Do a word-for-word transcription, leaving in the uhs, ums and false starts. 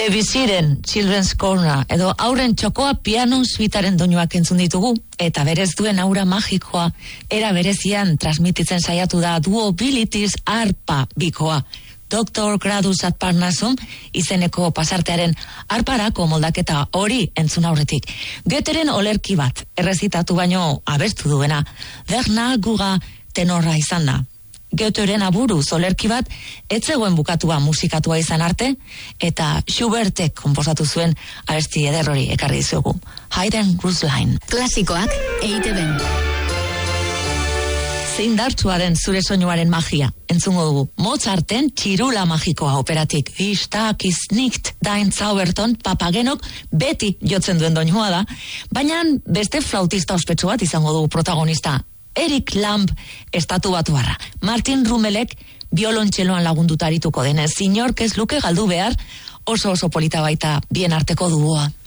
Debussyren Children's Corner edo aurren txokoa piano suitaren doinuak entzun ditugu, eta berez duen aura magikoa era berezian transmititzen saiatu da Duobilities arpa bikoa. Doktor Gradus ad Parnassum izeneko pasartearen arparako moldaketa hori entzun aurretik. Goetheren olerki bat errezitatu baino abestu duena, Bernard Guga tenorra izan da. Goetheren aburuz olerki bat etzegoen bukatua musikatua izan arte, eta Schubertek konposatu zuen abesti ederrori ekarri dizugu. Haydn Ruslein. Klasikoak E I TeBen. Indartsuaren zure soinuaren magia. Entzungo dugu Mozarten Txirula magikoa operatik. Istak iznikt dain Zauberton papagenok beti jotzen duen doinua da, baina beste flautista ospetsu bat izango dugu protagonista. Eric Lamb estatu batuarra. Martin Rummelek biolontxeloan lagunduta arituko denez, inork ez luke galdu behar, oso oso polita baita bien arteko duoa.